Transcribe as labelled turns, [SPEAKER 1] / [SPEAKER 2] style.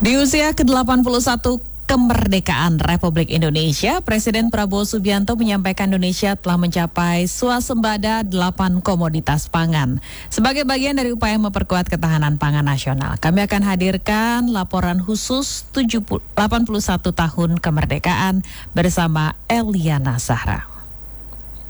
[SPEAKER 1] Di usia ke-81 kemerdekaan Republik Indonesia, Presiden Prabowo Subianto menyampaikan Indonesia telah mencapai swasembada 8 komoditas pangan. Sebagai bagian dari upaya memperkuat ketahanan pangan nasional, kami akan hadirkan laporan khusus 81 tahun kemerdekaan bersama Eliana Zahra.